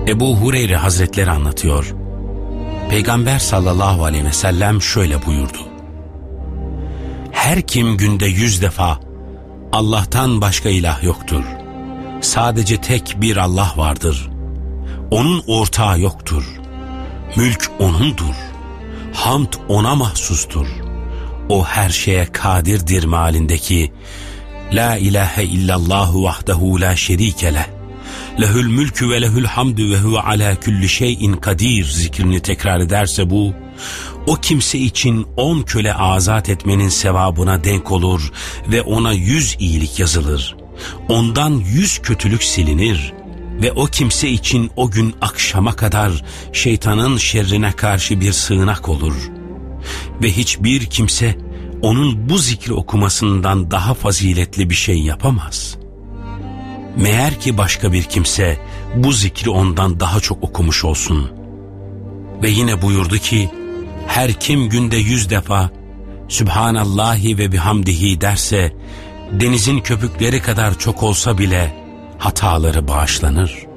Ebu Hureyre Hazretleri anlatıyor. Peygamber sallallahu aleyhi ve sellem şöyle buyurdu: her kim günde 100 defa Allah'tan başka ilah yoktur, sadece tek bir Allah vardır, onun ortağı yoktur, mülk O'nundur, hamd O'na mahsustur, O her şeye kadirdir mealindeki La ilahe illallahu vahdehu la şerike leh, lehül mülkü ve lehül hamdü ve huve ala külli şeyin kadir zikrini tekrar ederse bu, o kimse için 10 köle azat etmenin sevabına denk olur ve ona 100 iyilik yazılır. Ondan 100 kötülük silinir ve o kimse için o gün akşama kadar şeytanın şerrine karşı bir sığınak olur. Ve hiçbir kimse onun bu zikri okumasından daha faziletli bir şey yapamaz. Meğer ki başka bir kimse bu zikri ondan daha çok okumuş olsun. Ve yine buyurdu ki, her kim günde 100 defa Sübhanallahi ve bihamdihi derse, denizin köpükleri kadar çok olsa bile hataları bağışlanır.